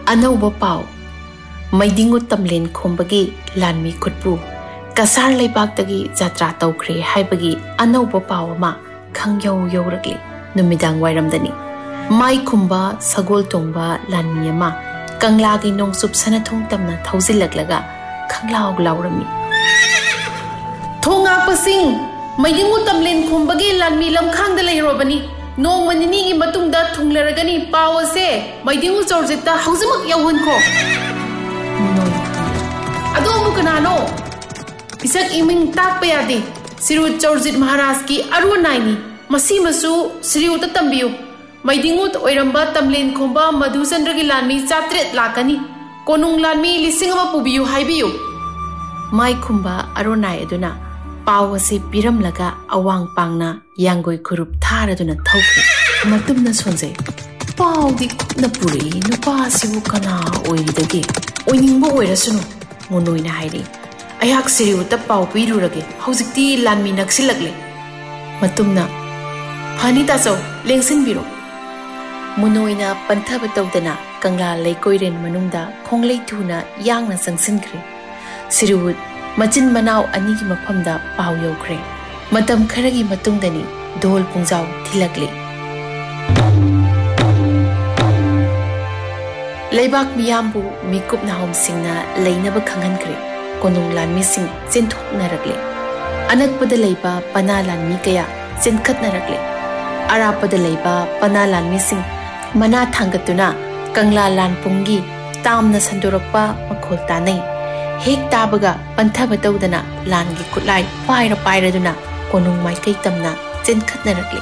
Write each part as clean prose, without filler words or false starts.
Anauba pau Maidingu tamlen khombagi lanmi khutpu kasar leibak-dagi jatra tawkhre haibagi anauba pau ama khangyau yauragli numidang wairamdani mai khumba sagol tongba lanmi ama kanglagi nongsup sanathong tamna thauzilaklaga khanglaw laurami thonga pasing Maidingu tamlen khombagi lanmi lamkhangda leirobani Nong manini gi matungda thunglaragani paw ase Maidingu Chawrjit haujimak yauhankho Noi ado mu kanano Isak iming takpa yade Sirut Chawrjit Maharaj ki arunai masi masu Sriut tambiyu Maidingu oiramba tamlen khomba Madhuchandra gi lanmi chatret lakani konung lanmi lisingama pubiyu haibiyu Mai khumba arunai aduna Paw ase piramlaga awang pangna yangoi kurup tharaduna thaukhre matumna sonje paw di kupna puri nupa sibu kana oidage oiningbo oirasunu monoina hairi ayak siriuta paw pirurage haujikti lanmi naksilakle matumna phani ta chaw lengsin biro monoina panthaba tawdana kangla leikoiren manungda khonglei thuna yangna sangsinkhre siriut Machin manau anigi mafamda paw yaukre matam kharagi matungdani dol pungjaw thilakle leibak miyambu mikup nahom singna leinaba khanghankre konung lanmi sing chenthoknarakle anakpada leiba pana lanmi kaya chenkhatnarakle arapada leiba pana lanmi sing mana thangatuna kangla lanpunggi tamna sandorakpa makhol tanai Hek tabaga panthaba tawdana langi kutlai pairaduna konung maikai tamna chenkhatnarakle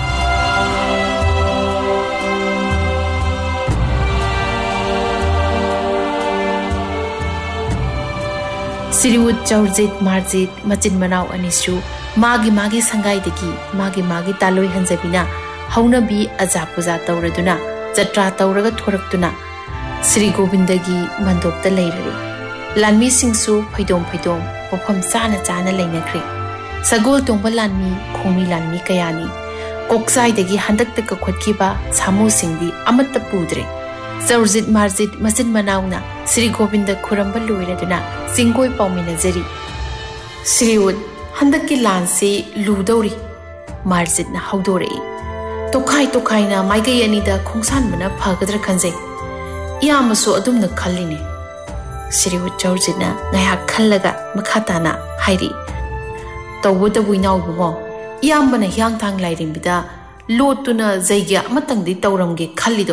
Siriut Chawrjit Marjit machin manau anisu magi sangai dagi magi taloi hanjabina haunabi aja puja tawraduna jatra tawraga thoraktuna Sri Govindagi mandopta leirare Lanmi singsu phaidom pofam chana leinakre sagol tongba lanmi khomi lanmi kayani koksai dagi handak ta khotkiba samu singdi amatta pudre Chawrjit Marjit machin manauna Sri Govinda khuramba loiraduna singoi paumina jari Sriut handakki lansi ludori Marjit na haudore tokhai na maigai anida khongsan mana phagadra khanjai yamasu adumna khalline Siriut Chawrjitna ngayak khallaga makhatana hairi tawuda buinaw bungo iyambana hyangthang lairimbida lotuna zaigya matangdi tawramge khallido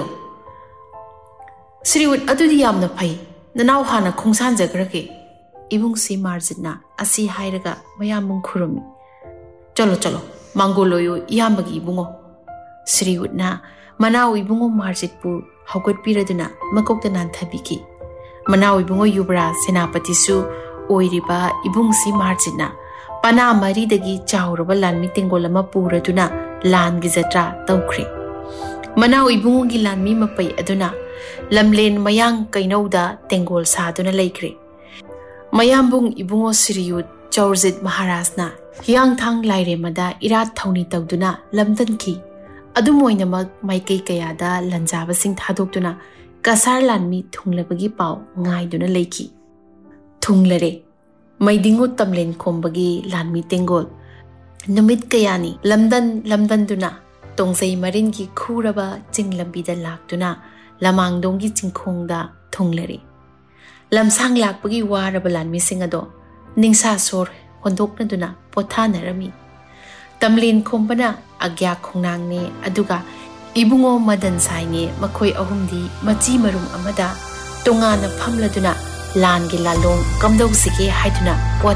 Siriut adudi yamna phai nanaw hana khongsan jagrage ibungsi Marjitna asi hairaga mayamung khurumi chalo mangoloyo iyambagi bungo Siriutna manaw ibungo Marjitpu haugat piraduna makokta nanthabiki Manau ibungo Yubra Senapati su oiriba ibungsi Marjitna pana mari dagi chawraba lanmi tengolama puraduna langi jatra tawkhre Manau ibungo gi lanmi mapai aduna lamlen mayang kainauda tengol saduna leikre Mayambung ibungo Siriut Chawrjit Maharajna Hyangthang lairemada irat thauni tawduna lamdanki adumoinamak maikai kayada lanjaba sing thadoktuna Kasar lanmi thunglabagi paw ngaiduna leiki thunglare Maidingu tamlen khombagi lanmi tengol numit kayani lamdan duna tongsai marin gi khuraba jinglambida laktuna lamangdonggi chingkhongda thunglare lamsang lakpagi waraba lanmi singado ningsa sor hondokna duna pothanarami tamlen khombana agya khongnangne aduga Ibungo Madan Saine makhoi ahumdi machi marum amada tongana phamladuna langi lalong kamdau sike haiduna